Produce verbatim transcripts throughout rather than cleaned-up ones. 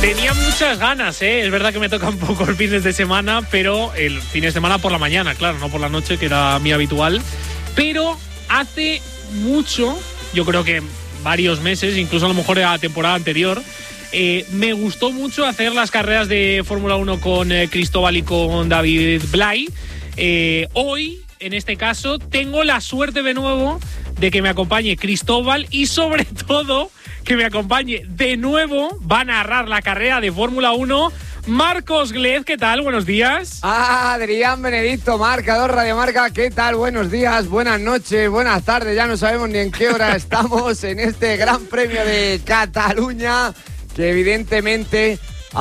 Tenía muchas ganas, ¿eh? Es verdad que me toca un poco el fines de semana, pero el fin de semana por la mañana, claro, no por la noche, que era mi habitual. Pero hace mucho, yo creo que varios meses, incluso a lo mejor la temporada anterior, eh, me gustó mucho hacer las carreras de Fórmula uno con eh, Cristóbal y con David Blay. Eh, hoy, en este caso, tengo la suerte de nuevo de que me acompañe Cristóbal y sobre todo que me acompañe de nuevo, va a narrar la carrera de Fórmula uno, Marcos Glez. ¿Qué tal? Buenos días. Ah, Adrián Benedicto, Marcador Radio Marca. ¿Qué tal? Buenos días, buenas noches, buenas tardes. Ya no sabemos ni en qué hora estamos en este Gran Premio de Cataluña, que evidentemente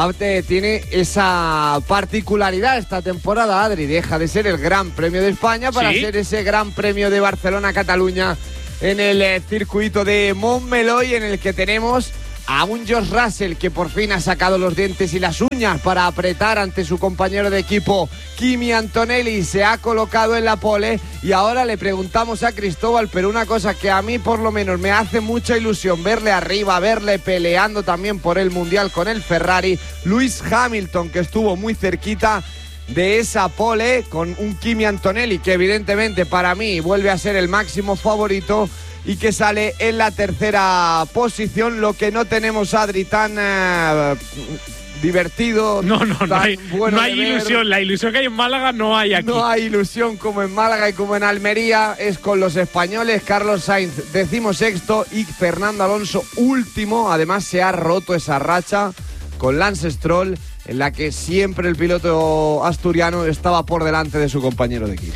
tiene esa particularidad esta temporada, Adri. Deja de ser el Gran Premio de España para ¿Sí? ser ese Gran Premio de Barcelona-Cataluña en el eh, circuito de Montmeló, en el que tenemos a un George Russell que por fin ha sacado los dientes y las uñas para apretar ante su compañero de equipo Kimi Antonelli. Se ha colocado en la pole y ahora le preguntamos a Cristóbal, pero una cosa que a mí por lo menos me hace mucha ilusión verle arriba, verle peleando también por el Mundial con el Ferrari, Lewis Hamilton, que estuvo muy cerquita de esa pole con un Kimi Antonelli que evidentemente para mí vuelve a ser el máximo favorito y que sale en la tercera posición. Lo que no tenemos, Adri, tan eh, divertido, No, no, tan no hay, bueno no hay de ver. ilusión. La ilusión que hay en Málaga no hay aquí. No hay ilusión como en Málaga y como en Almería. Es con los españoles. Carlos Sainz decimosexto y Fernando Alonso último. Además se ha roto esa racha con Lance Stroll, en la que siempre el piloto asturiano estaba por delante de su compañero de equipo.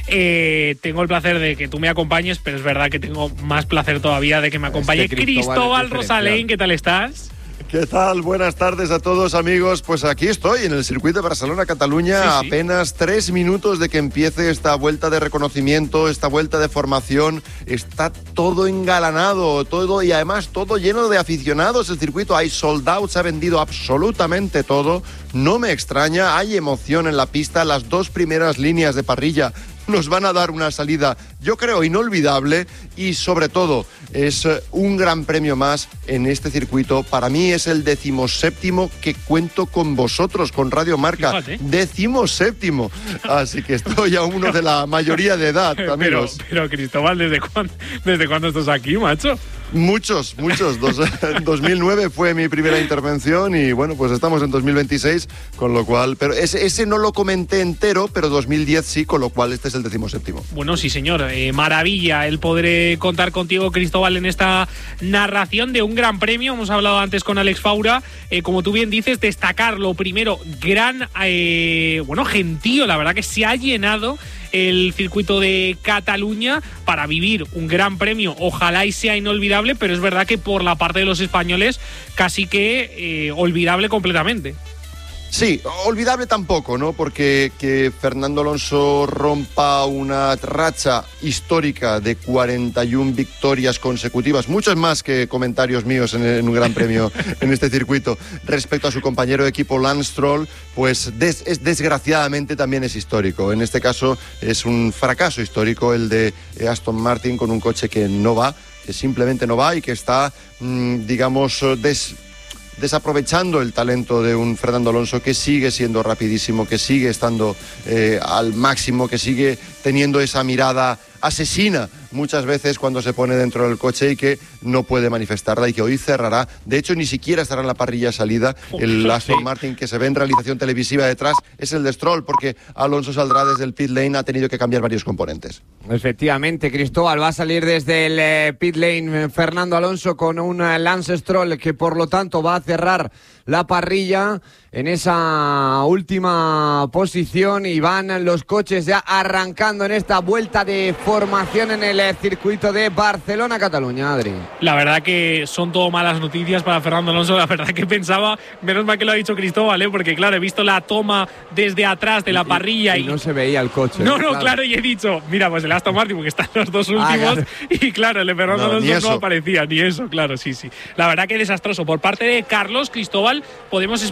Eh, tengo el placer de que tú me acompañes, pero es verdad que tengo más placer todavía de que me acompañe Es que Cristóbal Cristóbal es Rosalén. ¿Qué tal estás? ¿Qué tal? Buenas tardes a todos, amigos. Pues aquí estoy en el circuito de Barcelona-Cataluña, Sí, a sí. apenas tres minutos de que empiece esta vuelta de reconocimiento, esta vuelta de formación. Está todo engalanado, todo y además todo lleno de aficionados. El circuito hay sold out, se ha vendido absolutamente todo. No me extraña, hay emoción en la pista. Las dos primeras líneas de parrilla nos van a dar una salida, yo creo, inolvidable, y sobre todo es un gran premio más en este circuito. Para mí es el decimoséptimo que cuento con vosotros, con Radio Marca. Fíjate. Decimoséptimo. Así que estoy a uno de la mayoría de edad, Pero, amigos. pero Cristóbal, ¿desde cuándo, ¿desde cuándo estás aquí, macho? Muchos, muchos. Dos, dos mil nueve fue mi primera intervención y bueno, pues estamos en dos mil veintiséis, con lo cual, pero ese, ese no lo comenté entero, pero dos mil diez sí, con lo cual este es el decimoséptimo. Bueno, sí, señor. Eh, maravilla el poder eh, contar contigo, Cristóbal, en esta narración de un gran premio. Hemos hablado antes con Alex Faura. Eh, como tú bien dices, destacar lo primero, gran, eh, bueno, gentío. La verdad que se ha llenado el circuito de Cataluña para vivir un gran premio. Ojalá y sea inolvidable, pero es verdad que por la parte de los españoles casi que eh, olvidable completamente. Sí, olvidable tampoco, ¿no? Porque que Fernando Alonso rompa una racha histórica de cuarenta y una victorias consecutivas, muchas más que comentarios míos en, en un gran premio en este circuito, respecto a su compañero de equipo Lance Stroll, pues des, es, desgraciadamente también es histórico. En este caso es un fracaso histórico el de Aston Martin con un coche que no va, que simplemente no va y que está, mmm, digamos, des... desaprovechando el talento de un Fernando Alonso que sigue siendo rapidísimo, que sigue estando eh, al máximo, que sigue teniendo esa mirada asesina muchas veces cuando se pone dentro del coche y que no puede manifestarla y que hoy cerrará. De hecho, ni siquiera estará en la parrilla de salida. El Aston Martin que se ve en realización televisiva detrás es el de Stroll, porque Alonso saldrá desde el pit lane, ha tenido que cambiar varios componentes. Efectivamente, Cristóbal, va a salir desde el eh, pit lane eh, Fernando Alonso con un eh, Lance Stroll que por lo tanto va a cerrar la parrilla en esa última posición y van los coches ya arrancando en esta vuelta de formación en el eh, circuito de Barcelona-Cataluña, Adri. La verdad que son todo malas noticias para Fernando Alonso. La verdad que pensaba, menos mal que lo ha dicho Cristóbal, ¿eh? Porque claro, he visto la toma desde atrás de la parrilla y, y, y no se veía el coche. No, no, claro, claro y he dicho, mira, pues el Aston Martin, porque están los dos últimos, Ah, claro. y claro, el de Fernando No, ni Alonso no eso. aparecía, ni eso, claro, sí, sí. La verdad que desastroso. Por parte de Carlos, Cristóbal, ¿podemos esperar algo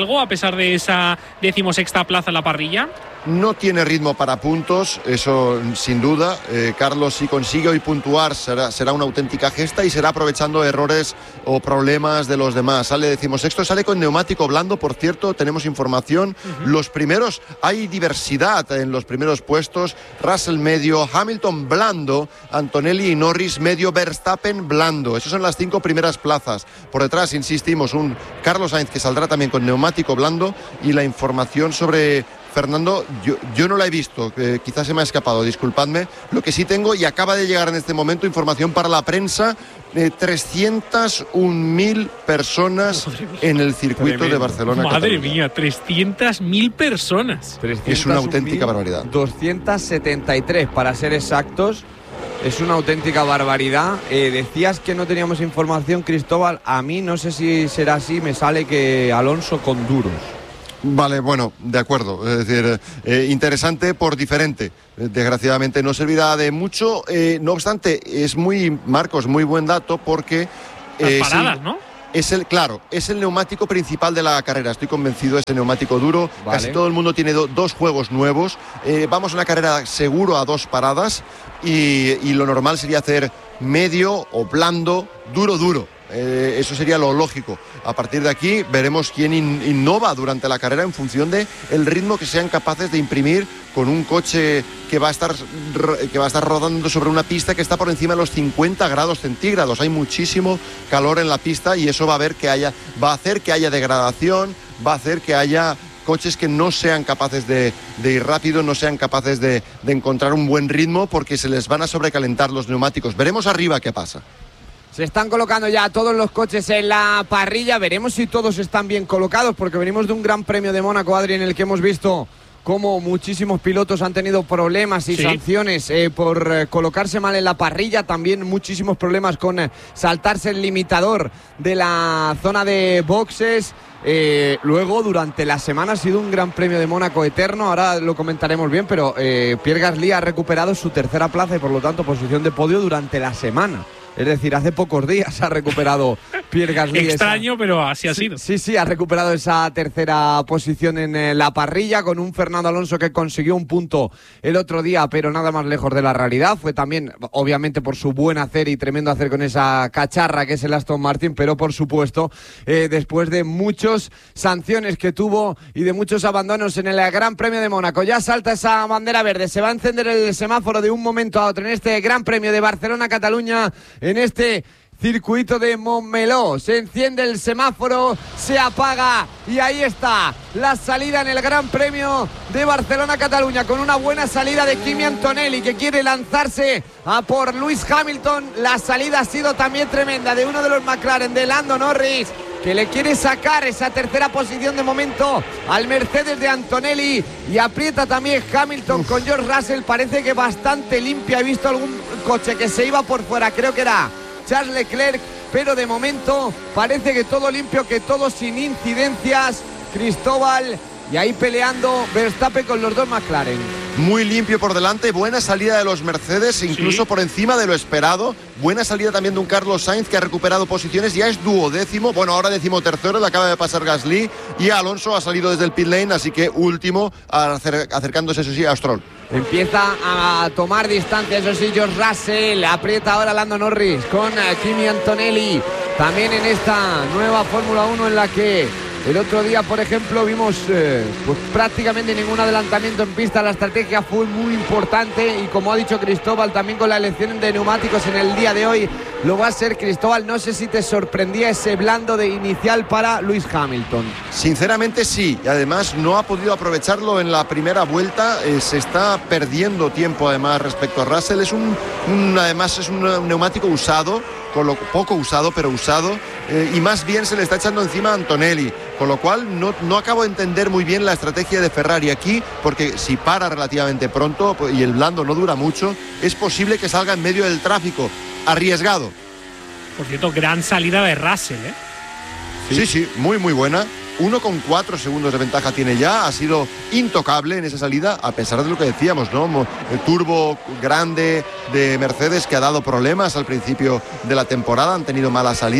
juego a pesar de esa decimosexta plaza en la parrilla? No tiene ritmo para puntos, eso sin duda. Eh, Carlos, si consigue hoy puntuar, será, será una auténtica gesta y será aprovechando errores o problemas de los demás. Sale decimosexto, sale con neumático blando, por cierto, tenemos información. Uh-huh. Los primeros, hay diversidad en los primeros puestos. Russell medio, Hamilton blando, Antonelli y Norris medio, Verstappen blando. Esas son las cinco primeras plazas. Por detrás, insistimos, un Carlos Sainz que saldrá también con neumático blando, y la información sobre Fernando, yo, yo no la he visto, eh, quizás se me ha escapado, disculpadme. Lo que sí tengo, y acaba de llegar en este momento, información para la prensa, eh, trescientas un mil personas en el circuito Tremendo. de Barcelona. Madre Cataluña. mía, trescientas mil personas. Es una auténtica barbaridad. doscientos setenta y tres para ser exactos. Es una auténtica barbaridad. Eh, decías que no teníamos información, Cristóbal. A mí, no sé si será así, me sale que Alonso con duros. Vale, bueno, de acuerdo. Es decir, eh, interesante por diferente. Desgraciadamente no servirá de mucho. Eh, no obstante, es muy, Marcos, muy buen dato porque... Eh, Las paradas, sí, ¿no? Es el, claro, es el neumático principal de la carrera. Estoy convencido, ese neumático duro. Vale. Casi todo el mundo tiene do, dos juegos nuevos. Eh, vamos a una carrera seguro a dos paradas y, y lo normal sería hacer medio o blando, duro, duro. Eh, eso sería lo lógico. A partir de aquí veremos quién in, innova durante la carrera en función de el ritmo que sean capaces de imprimir con un coche que va a estar que va a estar rodando sobre una pista que está por encima de los cincuenta grados centígrados. Hay muchísimo calor en la pista y eso va a ver que haya va a hacer que haya degradación, va a hacer que haya coches que no sean capaces de, de ir rápido, no sean capaces de, de encontrar un buen ritmo porque se les van a sobrecalentar los neumáticos. Veremos arriba qué pasa. Se están colocando ya todos los coches en la parrilla. Veremos si todos están bien colocados, porque venimos de un Gran Premio de Mónaco, Adri, en el que hemos visto cómo muchísimos pilotos han tenido problemas y sí. sanciones eh, por eh, colocarse mal en la parrilla. También muchísimos problemas con eh, saltarse el limitador de la zona de boxes. Eh, luego, durante la semana ha sido un Gran Premio de Mónaco eterno. Ahora lo comentaremos bien, pero eh, Pierre Gasly ha recuperado su tercera plaza y por lo tanto posición de podio durante la semana. Es decir, hace pocos días ha recuperado Pierre Gasly. Extraño, esa... pero así ha sido. Sí, sí, ha recuperado esa tercera posición en eh, la parrilla con un Fernando Alonso que consiguió un punto el otro día, pero nada más lejos de la realidad. Fue también, obviamente, por su buen hacer y tremendo hacer con esa cacharra que es el Aston Martin, pero por supuesto, eh, después de muchas sanciones que tuvo y de muchos abandonos en el Gran Premio de Mónaco. Ya salta esa bandera verde, se va a encender el semáforo de un momento a otro en este Gran Premio de Barcelona-Cataluña, en este circuito de Montmeló. Se enciende el semáforo, se apaga y ahí está la salida en el Gran Premio de Barcelona-Cataluña, con una buena salida de Kimi Antonelli, que quiere lanzarse a por Lewis Hamilton. La salida ha sido también tremenda de uno de los McLaren, de Lando Norris, que le quiere sacar esa tercera posición de momento al Mercedes de Antonelli, y aprieta también Hamilton con George Russell. Parece que bastante limpia. He visto algún coche que se iba por fuera, creo que era Charles Leclerc, pero de momento parece que todo limpio, que todo sin incidencias, Cristóbal. Y ahí peleando Verstappen con los dos McLaren. Muy limpio por delante, buena salida de los Mercedes, incluso sí. por encima de lo esperado. Buena salida también de un Carlos Sainz que ha recuperado posiciones, ya es duodécimo, bueno, ahora décimo tercero, le acaba de pasar Gasly, y Alonso ha salido desde el pit lane, así que último, acercándose, eso sí, a Stroll. Empieza a tomar distancia, eso sí, George Russell, aprieta ahora Lando Norris con Kimi Antonelli, también en esta nueva Fórmula uno en la que el otro día, por ejemplo, vimos eh, pues prácticamente ningún adelantamiento en pista. La estrategia fue muy importante y, como ha dicho Cristóbal, también con la elección de neumáticos en el día de hoy lo va a ser. Cristóbal, no sé si te sorprendía ese blando de inicial para Lewis Hamilton. Sinceramente sí, y además no ha podido aprovecharlo en la primera vuelta. Eh, se está perdiendo tiempo además respecto a Russell. Es un, un además es un neumático usado, con lo poco usado, pero usado, eh, y más bien se le está echando encima a Antonelli, con lo cual no, no acabo de entender muy bien la estrategia de Ferrari aquí, porque si para relativamente pronto pues, y el blando no dura mucho, es posible que salga en medio del tráfico. Arriesgado. Por cierto, gran salida de Russell, ¿eh? Sí, sí, sí, muy muy buena. uno coma cuatro segundos de ventaja tiene ya, ha sido intocable en esa salida, a pesar de lo que decíamos, ¿no? El turbo grande de Mercedes que ha dado problemas al principio de la temporada, han tenido malas salidas,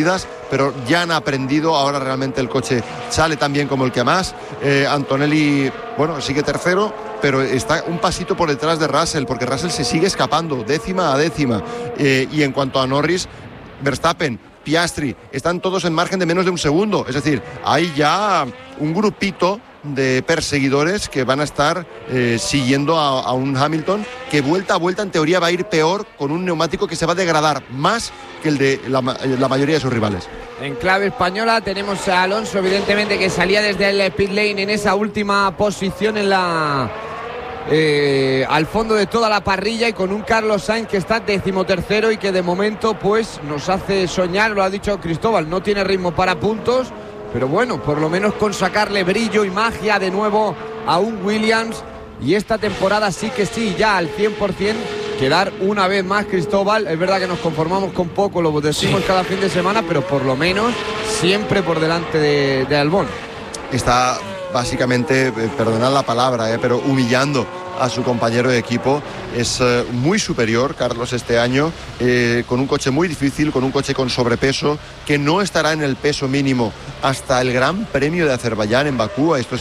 pero ya han aprendido. Ahora realmente el coche sale tan bien como el que más. Eh, Antonelli, bueno, sigue tercero, pero está un pasito por detrás de Russell, porque Russell se sigue escapando, décima a décima. Eh, y en cuanto a Norris, Verstappen, Piastri, están todos en margen de menos de un segundo. Es decir, hay ya un grupito de perseguidores que van a estar eh, siguiendo a, a un Hamilton que vuelta a vuelta en teoría va a ir peor, con un neumático que se va a degradar más que el de la, la mayoría de sus rivales. En clave española tenemos a Alonso, evidentemente, que salía desde el pit lane en esa última posición en la eh, al fondo de toda la parrilla, y con un Carlos Sainz que está decimotercero y que de momento pues nos hace soñar. Lo ha dicho Cristóbal, no tiene ritmo para puntos, pero bueno, por lo menos con sacarle brillo y magia de nuevo a un Williams. Y esta temporada sí que sí, ya al cien por ciento, quedar una vez más, Cristóbal. Es verdad que nos conformamos con poco, lo decimos sí. cada fin de semana, pero por lo menos siempre por delante de, de Albon. Está básicamente, eh, perdonad la palabra, eh, pero humillando a su compañero de equipo. Es eh, muy superior Carlos este año, eh, con un coche muy difícil, con un coche con sobrepeso, que no estará en el peso mínimo hasta el Gran Premio de Azerbaiyán en Bakú. Esto